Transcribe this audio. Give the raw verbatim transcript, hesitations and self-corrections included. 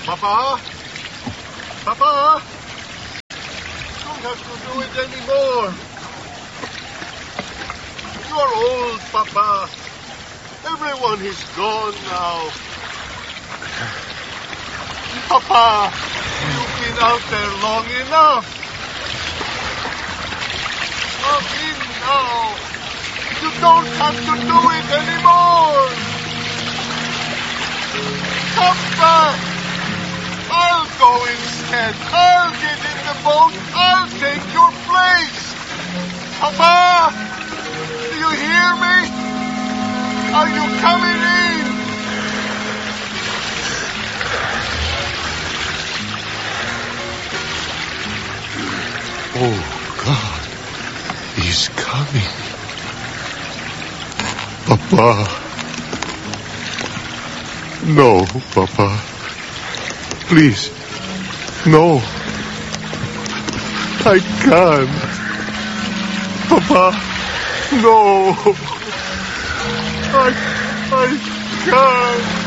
Papa? Papa? You don't have to do it anymore. You're old, Papa. Everyone is gone now. Papa, you've been out there long enough. Come in now. You don't have to do it anymore. Come back. I'll go instead. I'll get in the boat. I'll take your place. Papa, do you hear me? Are you coming in? Oh, God. He's coming. Papa. No, Papa. Please. No. I can't. Papa. No. I... I can't.